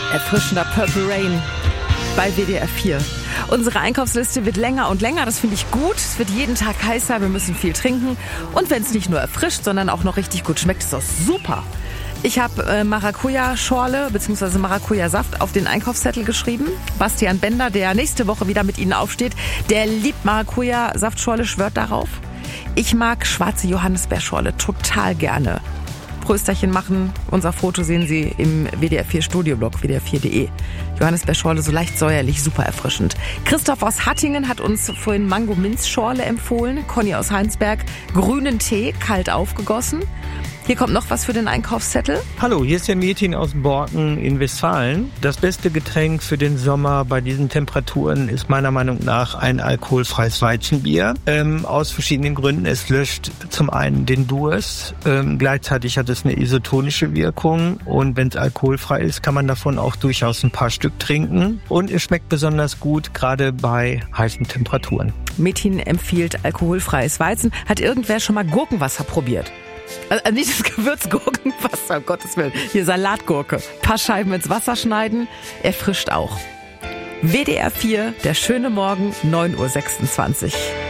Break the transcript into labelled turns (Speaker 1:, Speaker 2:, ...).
Speaker 1: Erfrischender Purple Rain bei WDR 4. Unsere Einkaufsliste wird länger und länger, das finde ich gut. Es wird jeden Tag heißer, wir müssen viel trinken. Und wenn es nicht nur erfrischt, sondern auch noch richtig gut schmeckt, ist das super. Ich habe Maracuja-Schorle bzw. Maracuja-Saft auf den Einkaufszettel geschrieben. Bastian Bender, der nächste Woche wieder mit Ihnen aufsteht, der liebt Maracuja-Saftschorle, schwört darauf. Ich mag schwarze Johannisbeerschorle total gerne. Prösterchen machen. Unser Foto sehen Sie im WDR 4 Studioblog, wdr4.de. Johannisbeerschorle, so leicht säuerlich, super erfrischend. Christoph aus Hattingen hat uns vorhin Mango-Minz-Schorle empfohlen. Conny aus Heinsberg, grünen Tee, kalt aufgegossen. Hier kommt noch was für den Einkaufszettel.
Speaker 2: Hallo, hier ist der Metin aus Borken in Westfalen. Das beste Getränk für den Sommer bei diesen Temperaturen ist meiner Meinung nach ein alkoholfreies Weizenbier. Aus verschiedenen Gründen. Es löscht zum einen den Durst. Gleichzeitig hat es eine isotonische Wirkung. Und wenn es alkoholfrei ist, kann man davon auch durchaus ein paar Stück trinken. Und es schmeckt besonders gut, gerade bei heißen Temperaturen.
Speaker 1: Metin empfiehlt alkoholfreies Weizen. Hat irgendwer schon mal Gurkenwasser probiert? Also nicht das Gewürzgurkenwasser, um Gottes Willen. Hier Salatgurke. Ein paar Scheiben ins Wasser schneiden. Erfrischt auch. WDR 4, der schöne Morgen, 9.26 Uhr.